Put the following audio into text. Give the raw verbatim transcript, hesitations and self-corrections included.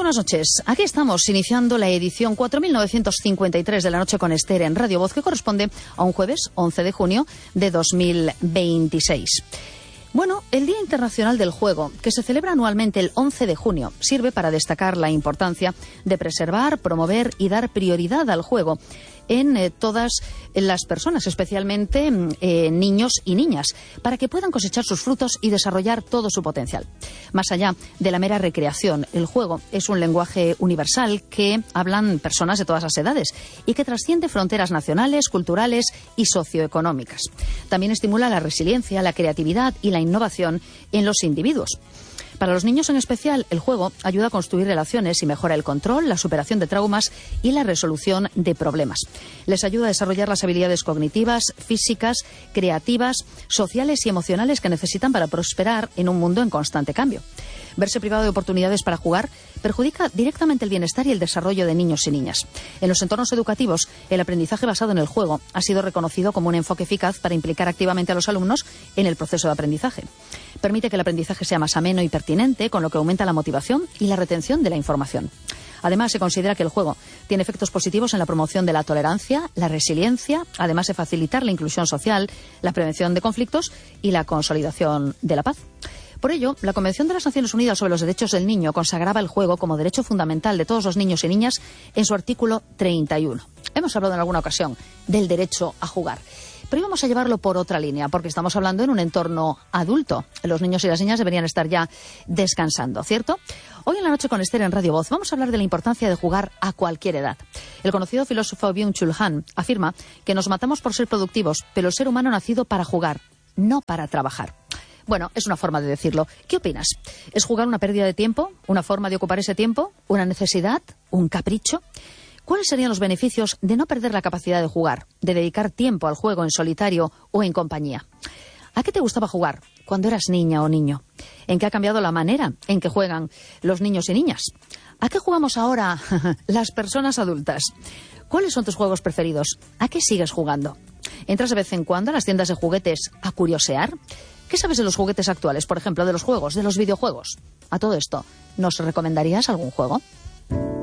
buenas noches. Aquí estamos iniciando la edición cuatro mil novecientos cincuenta y tres de La Noche con Esther en Radio Voz, que corresponde a un jueves once de junio de dos mil veintiséis. Bueno, el Día Internacional del Juego, que se celebra anualmente el once de junio, sirve para destacar la importancia de preservar, promover y dar prioridad al juego en eh, todas las personas, especialmente eh, niños y niñas, para que puedan cosechar sus frutos y desarrollar todo su potencial. Más allá de la mera recreación, el juego es un lenguaje universal que hablan personas de todas las edades y que trasciende fronteras nacionales, culturales y socioeconómicas. También estimula la resiliencia, la creatividad y la innovación en los individuos. Para los niños en especial, el juego ayuda a construir relaciones y mejora el control, la superación de traumas y la resolución de problemas. Les ayuda a desarrollar las habilidades cognitivas, físicas, creativas, sociales y emocionales que necesitan para prosperar en un mundo en constante cambio. Verse privado de oportunidades para jugar perjudica directamente el bienestar y el desarrollo de niños y niñas. En los entornos educativos, el aprendizaje basado en el juego ha sido reconocido como un enfoque eficaz para implicar activamente a los alumnos en el proceso de aprendizaje. Permite que el aprendizaje sea más ameno y pertinente, con lo que aumenta la motivación y la retención de la información. Además, se considera que el juego tiene efectos positivos en la promoción de la tolerancia, la resiliencia, además de facilitar la inclusión social, la prevención de conflictos y la consolidación de la paz. Por ello, la Convención de las Naciones Unidas sobre los Derechos del Niño consagraba el juego como derecho fundamental de todos los niños y niñas en su artículo treinta y uno. Hemos hablado en alguna ocasión del derecho a jugar, pero íbamos a llevarlo por otra línea, porque estamos hablando en un entorno adulto. Los niños y las niñas deberían estar ya descansando, ¿cierto? Hoy en La Noche con Esther en Radio Voz vamos a hablar de la importancia de jugar a cualquier edad. El conocido filósofo Byung-Chul Han afirma que nos matamos por ser productivos, pero el ser humano ha nacido para jugar, no para trabajar. Bueno, es una forma de decirlo. ¿Qué opinas? ¿Es jugar una pérdida de tiempo? ¿Una forma de ocupar ese tiempo? ¿Una necesidad? ¿Un capricho? ¿Cuáles serían los beneficios de no perder la capacidad de jugar, de dedicar tiempo al juego en solitario o en compañía? ¿A qué te gustaba jugar cuando eras niña o niño? ¿En qué ha cambiado la manera en que juegan los niños y niñas? ¿A qué jugamos ahora las personas adultas? ¿Cuáles son tus juegos preferidos? ¿A qué sigues jugando? ¿Entras de vez en cuando a las tiendas de juguetes a curiosear? ¿Qué sabes de los juguetes actuales, por ejemplo, de los juegos, de los videojuegos? A todo esto, ¿nos recomendarías algún juego?